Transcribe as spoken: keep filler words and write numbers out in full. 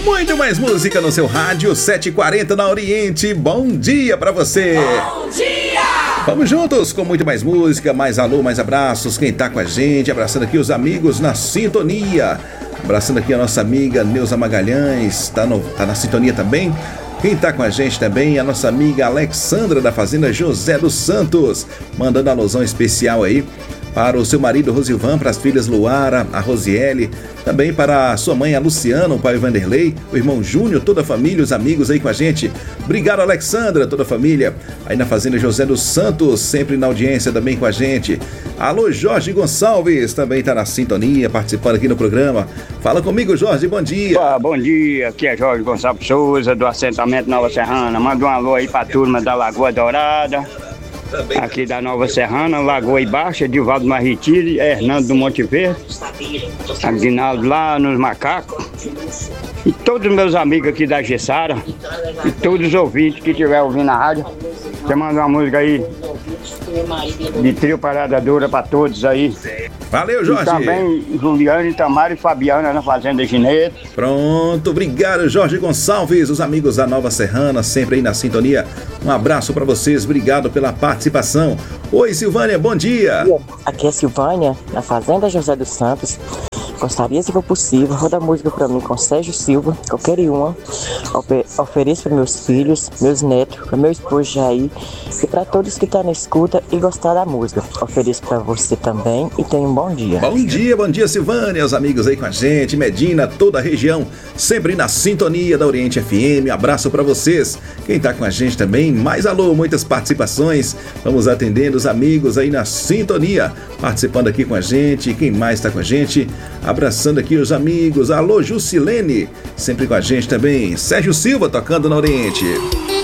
Muito mais música no seu rádio, sete e quarenta na Oriente. Bom dia pra você. Bom dia! Vamos juntos com muito mais música, mais alô, mais abraços. Quem tá com a gente, abraçando aqui os amigos na sintonia. Abraçando aqui a nossa amiga Neuza Magalhães, tá, no, tá na sintonia também. Quem tá com a gente também é a nossa amiga Alexandra da Fazenda José dos Santos, mandando alusão especial aí para o seu marido Rosilvan, para as filhas Luara, a Rosiele, também para a sua mãe a Luciana, o pai Vanderlei, o irmão Júnior, toda a família, os amigos aí com a gente. Obrigado, Alexandra, toda a família aí na Fazenda José dos Santos, sempre na audiência também com a gente. Alô, Jorge Gonçalves, também está na sintonia, participando aqui no programa. Fala comigo, Jorge, bom dia. Ah, bom dia, aqui é Jorge Gonçalves Souza, do assentamento Nova Serrana. Manda um alô aí para a turma da Lagoa Dourada. Aqui da Nova Serrana, Lagoa e Baixa, Divaldo Marritiri, Hernando do Monte Verde, Aguinaldo lá nos Macacos, e todos os meus amigos aqui da Gessara, e todos os ouvintes que estiver ouvindo a rádio. Você manda uma música aí de trio Parada Dura pra todos aí. Valeu, Jorge. E também Juliane, Tamara e Fabiana na Fazenda Gineto. Pronto, obrigado, Jorge Gonçalves, os amigos da Nova Serrana, sempre aí na sintonia. Um abraço pra vocês, obrigado pela participação. Oi, Silvânia, bom dia. Aqui é Silvânia, na Fazenda José dos Santos. Gostaria, se for possível, rodar música pra mim com Sérgio Silva, qualquer uma. Ofe- ofereço para meus filhos, meus netos, para meu esposo Jair e para todos que estão na escuta e gostar da música. Ofereço para você também e tenha um bom dia. Bom dia, bom dia, Silvânia, os amigos aí com a gente, Medina, toda a região, sempre na sintonia da Oriente F M. Abraço para vocês. Quem tá com a gente também, mais alô, muitas participações. Vamos atendendo os amigos aí na sintonia, participando aqui com a gente. Quem mais tá com a gente? Abraçando aqui os amigos. Alô, Jusilene, sempre com a gente também. Sérgio Silva tocando na Oriente.